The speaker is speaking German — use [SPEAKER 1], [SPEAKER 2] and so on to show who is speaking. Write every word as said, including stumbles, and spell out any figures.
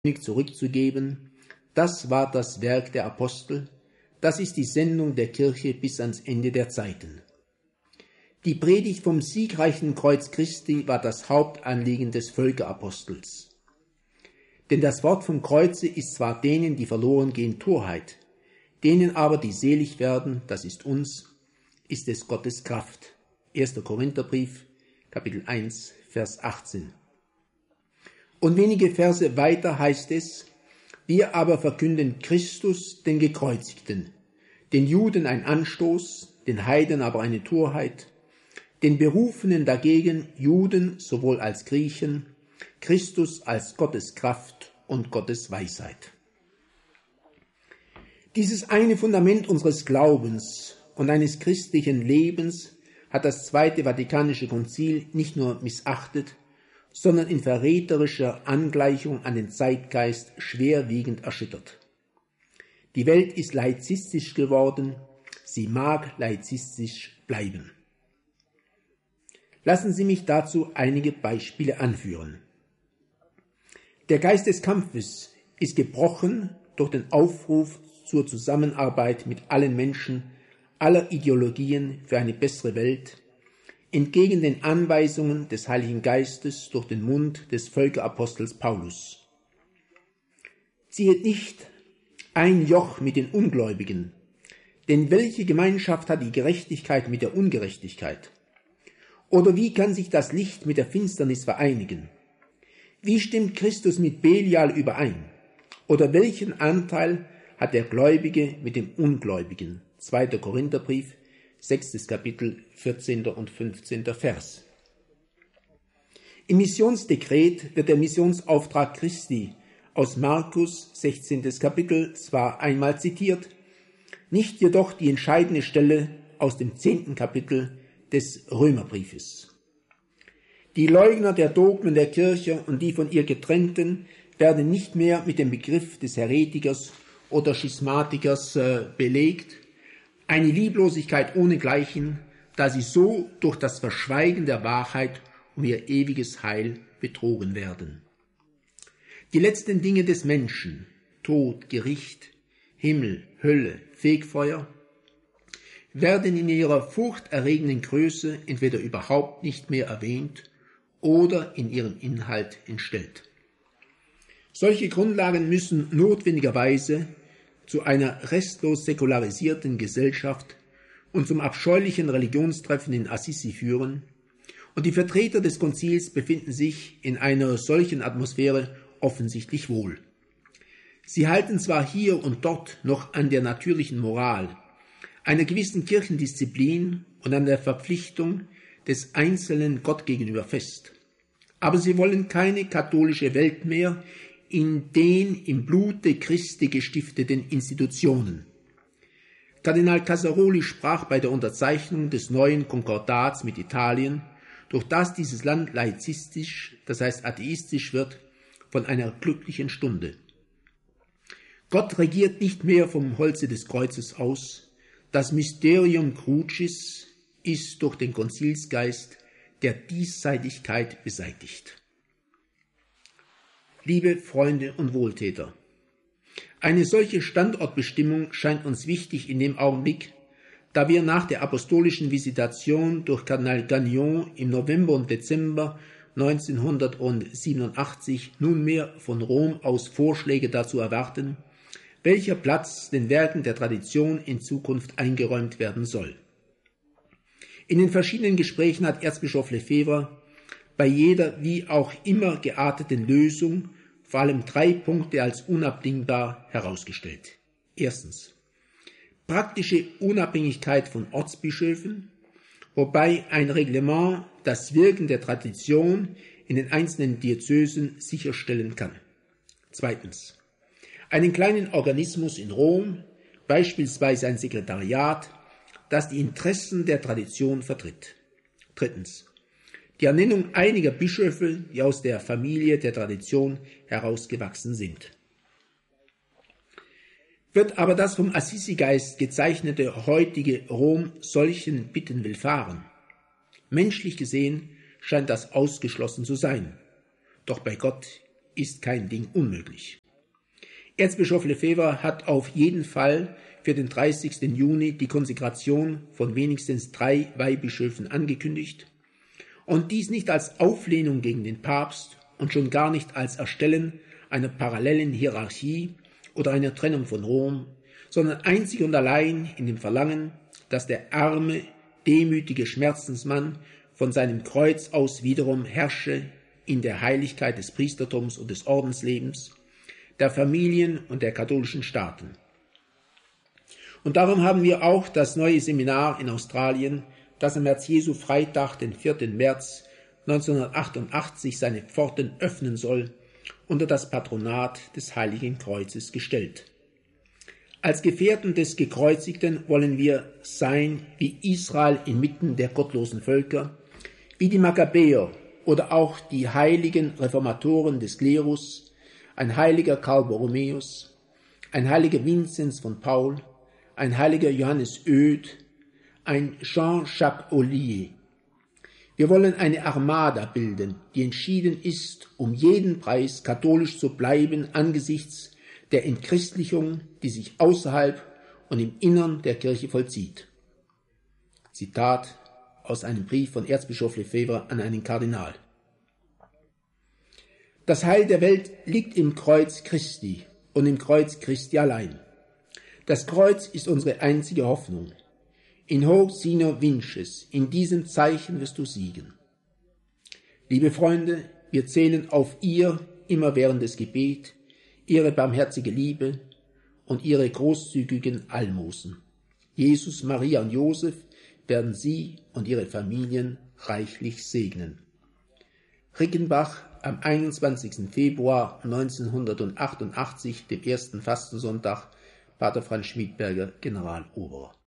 [SPEAKER 1] zurückzugeben, das war das Werk der Apostel, das ist die Sendung der Kirche bis ans Ende der Zeiten. Die Predigt vom siegreichen Kreuz Christi war das Hauptanliegen des Völkerapostels. Denn das Wort vom Kreuze ist zwar denen, die verloren gehen, Torheit, denen aber, die selig werden, das ist uns, ist es Gottes Kraft. erster Korintherbrief, Kapitel eins, Vers achtzehn. Und wenige Verse weiter heißt es: Wir aber verkünden Christus, den Gekreuzigten, den Juden ein Anstoß, den Heiden aber eine Torheit, den Berufenen dagegen, Juden sowohl als Griechen, Christus als Gottes Kraft und Gottes Weisheit. Dieses eine Fundament unseres Glaubens und eines christlichen Lebens hat das Zweite Vatikanische Konzil nicht nur missachtet, sondern in verräterischer Angleichung an den Zeitgeist schwerwiegend erschüttert. Die Welt ist laizistisch geworden, sie mag laizistisch bleiben. Lassen Sie mich dazu einige Beispiele anführen. Der Geist des Kampfes ist gebrochen durch den Aufruf zur Zusammenarbeit mit allen Menschen, aller Ideologien für eine bessere Welt, entgegen den Anweisungen des Heiligen Geistes durch den Mund des Völkerapostels Paulus. Ziehet nicht ein Joch mit den Ungläubigen, denn welche Gemeinschaft hat die Gerechtigkeit mit der Ungerechtigkeit? Oder wie kann sich das Licht mit der Finsternis vereinigen? Wie stimmt Christus mit Belial überein? Oder welchen Anteil hat der Gläubige mit dem Ungläubigen? zweiter Korintherbrief, sechstes Kapitel, vierzehnter und fünfzehnter Vers. Im Missionsdekret wird der Missionsauftrag Christi aus Markus, sechzehntes Kapitel, zwar einmal zitiert, nicht jedoch die entscheidende Stelle aus dem zehnten Kapitel des Römerbriefes. Die Leugner der Dogmen der Kirche und die von ihr getrennten werden nicht mehr mit dem Begriff des Häretikers oder Schismatikers äh, belegt, eine Lieblosigkeit ohnegleichen, da sie so durch das Verschweigen der Wahrheit um ihr ewiges Heil betrogen werden. Die letzten Dinge des Menschen, Tod, Gericht, Himmel, Hölle, Fegfeuer, werden in ihrer furchterregenden Größe entweder überhaupt nicht mehr erwähnt oder in ihrem Inhalt entstellt. Solche Grundlagen müssen notwendigerweise zu einer restlos säkularisierten Gesellschaft und zum abscheulichen Religionstreffen in Assisi führen, und die Vertreter des Konzils befinden sich in einer solchen Atmosphäre offensichtlich wohl. Sie halten zwar hier und dort noch an der natürlichen Moral, einer gewissen Kirchendisziplin und an der Verpflichtung des einzelnen Gott gegenüber fest, aber sie wollen keine katholische Welt mehr in den im Blute Christi gestifteten Institutionen. Kardinal Casaroli sprach bei der Unterzeichnung des neuen Konkordats mit Italien, durch das dieses Land laizistisch, das heißt atheistisch wird, von einer glücklichen Stunde. Gott regiert nicht mehr vom Holze des Kreuzes aus, das Mysterium Crucis ist durch den Konzilsgeist der Diesseitigkeit beseitigt. Liebe Freunde und Wohltäter, eine solche Standortbestimmung scheint uns wichtig in dem Augenblick, da wir nach der apostolischen Visitation durch Kardinal Gagnon im November und Dezember neunzehnhundertsiebenundachtzig nunmehr von Rom aus Vorschläge dazu erwarten, welcher Platz den Werken der Tradition in Zukunft eingeräumt werden soll. In den verschiedenen Gesprächen hat Erzbischof Lefebvre bei jeder wie auch immer gearteten Lösung vor allem drei Punkte als unabdingbar herausgestellt. Erstens: praktische Unabhängigkeit von Ortsbischöfen, wobei ein Reglement das Wirken der Tradition in den einzelnen Diözesen sicherstellen kann. Zweitens: einen kleinen Organismus in Rom, beispielsweise ein Sekretariat, das die Interessen der Tradition vertritt. Drittens: die Ernennung einiger Bischöfe, die aus der Familie der Tradition herausgewachsen sind. Wird aber das vom Assisi-Geist gezeichnete heutige Rom solchen Bitten willfahren? Menschlich gesehen scheint das ausgeschlossen zu sein. Doch bei Gott ist kein Ding unmöglich. Erzbischof Lefebvre hat auf jeden Fall für den dreißigsten Juni die Konsekration von wenigstens drei Weihbischöfen angekündigt und dies nicht als Auflehnung gegen den Papst und schon gar nicht als Erstellen einer parallelen Hierarchie oder einer Trennung von Rom, sondern einzig und allein in dem Verlangen, dass der arme, demütige Schmerzensmann von seinem Kreuz aus wiederum herrsche in der Heiligkeit des Priestertums und des Ordenslebens, der Familien und der katholischen Staaten. Und darum haben wir auch das neue Seminar in Australien, das am Herz Jesu Freitag, den vierten März neunzehnhundertachtundachtzig, seine Pforten öffnen soll, unter das Patronat des Heiligen Kreuzes gestellt. Als Gefährten des Gekreuzigten wollen wir sein wie Israel inmitten der gottlosen Völker, wie die Makkabäer oder auch die heiligen Reformatoren des Klerus, ein heiliger Karl Borromäus, ein heiliger Vinzenz von Paul, ein heiliger Johannes Oed, ein Jean-Jacques Ollier. Wir wollen eine Armada bilden, die entschieden ist, um jeden Preis katholisch zu bleiben angesichts der Entchristlichung, die sich außerhalb und im Innern der Kirche vollzieht. Zitat aus einem Brief von Erzbischof Lefebvre an einen Kardinal. Das Heil der Welt liegt im Kreuz Christi und im Kreuz Christi allein. Das Kreuz ist unsere einzige Hoffnung. In hoc signo vinces, in diesem Zeichen wirst du siegen. Liebe Freunde, wir zählen auf Ihr immerwährendes Gebet, Ihre barmherzige Liebe und Ihre großzügigen Almosen. Jesus, Maria und Josef werden Sie und Ihre Familien reichlich segnen. Rickenbach am einundzwanzigsten Februar neunzehnhundertachtundachtzig, dem ersten Fastensonntag, Pater Franz Schmidberger, Generaloberer.